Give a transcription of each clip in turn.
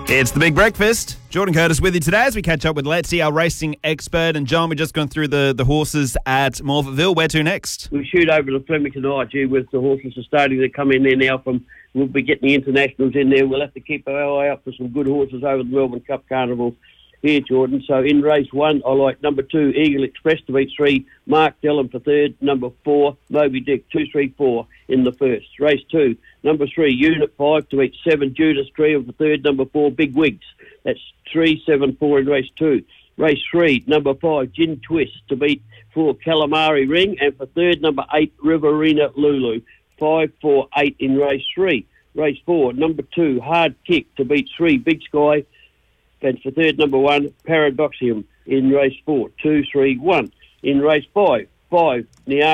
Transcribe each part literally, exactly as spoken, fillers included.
It's The Big Breakfast. Jordan Curtis with you today as we catch up with Letzi, our racing expert. And John, we've just gone through the, the horses at Morphettville. Where to next? We shoot over to Flemington I G with the horses are starting to come in there now. From We'll be getting the internationals in there. We'll have to keep our eye out for some good horses over the Melbourne Cup Carnival here, Jordan. So in race one, I like number two, Eagle Express to beat three, Mark Dillon for third, number four, Moby Dick, two, three, four in the first. Race two, number three, Unit five to beat seven, Judas Tree for third, number four, Big Wigs. That's three, seven, four in race two. Race three, number five, Gin Twist to beat four, Calamari Ring, and for third, number eight, Riverina Lulu. Five, four, eight in race three. Race four, number two, Hard Kick to beat three, Big Sky. And for third, number one, Paradoxium in race four. Two, three, one. In race five, five,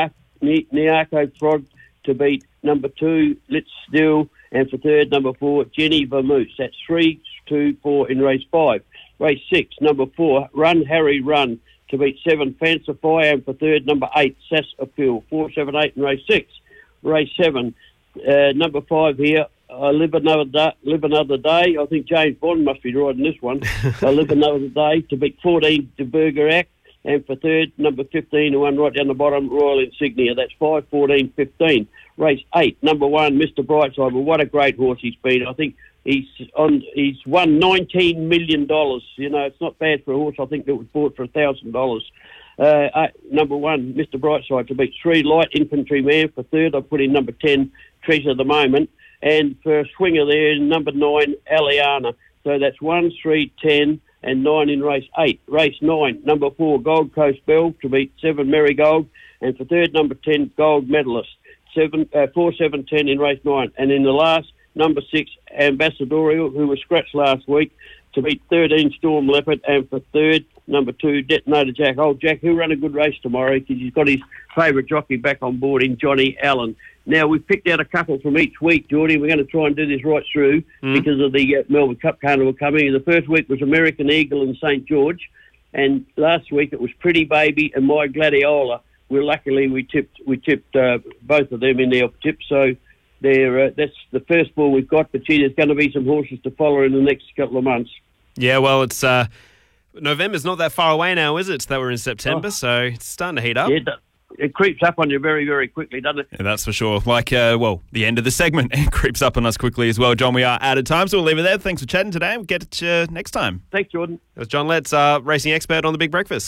Niarco Frog to beat number two, Let's Still. And for third, number four, Jenny Vermouth. That's three, two, four in race five. Race six, number four, Run Harry Run to beat seven, Fancify. And for third, number eight, Sass Appeal. Four, seven, eight in race six. Race seven, uh, number five here, I live another day. Live another day. I think James Bond must be riding this one. I live another day to beat fourteen, De Burger Act, and for third, number fifteen, the one right down the bottom, Royal Insignia. That's five, fourteen, fifteen. Race eight, number one, Mister Brightside. Well, what a great horse he's been. I think he's on. He's won nineteen million dollars. You know, it's not bad for a horse. I think that was bought for a thousand dollars. Uh, eight, number one, Mister Brightside to beat three, Light Infantry Man. For third, I put in number ten, Treasure of the Moment. And for a swinger there, number nine, Aliana. So that's one, three, ten, and nine in race eight. Race nine, number four, Gold Coast Bell to beat seven, Marigold. And for third, number ten, Gold Medalist. Seven, uh, four, seven, ten in race nine. And in the last, number six, Ambassadorial, who was scratched last week, to beat thirteen, Storm Leopard. And for third, number two, Detonator Jack. Old Jack, he'll run a good race tomorrow because he's got his favourite jockey back on board in Johnny Allen. Now, we've picked out a couple from each week, Geordie. We're going to try and do this right through mm. because of the uh, Melbourne Cup Carnival coming. The first week was American Eagle and Saint George, and last week it was Pretty Baby and My Gladiola. Well, luckily we tipped we tipped uh, both of them in their tips, so they're, uh, that's the first ball we've got. But gee, there's going to be some horses to follow in the next couple of months. Yeah, well, it's uh, November's not that far away now, is it? That we're in September, oh. so it's starting to heat up. Yeah, it creeps up on you very, very quickly, doesn't it? Yeah, that's for sure. Like, uh, well, the end of the segment, it creeps up on us quickly as well. John, we are out of time, so we'll leave it there. Thanks for chatting today. We'll get it uh, next time. Thanks, Jordan. It was John Letz, uh, racing expert on The Big Breakfast.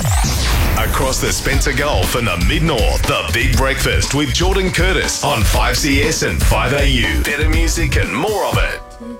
Across the Spencer Gulf and the Mid-North, The Big Breakfast with Jordan Curtis on five C S and five A U. Better music and more of it.